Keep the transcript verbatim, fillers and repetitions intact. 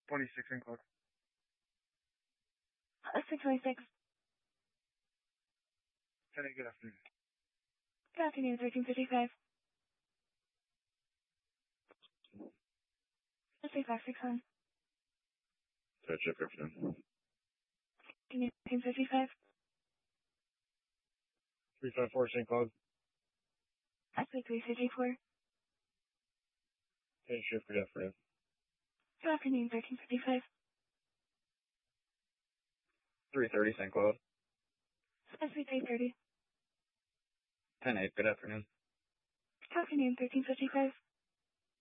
twenty-six in code. Uh, six twenty-six. ten eight, good afternoon. Good afternoon, thirteen fifty-five. three five six one. Third shift, good afternoon. thirteen fifty-five. three five four, Saint Cloud. S B three fifty-four. ten shift, good afternoon. Good afternoon, thirteen fifty-five. three thirty, Saint Cloud. S B three thirty. ten eight, good afternoon. Good afternoon, thirteen fifty-five.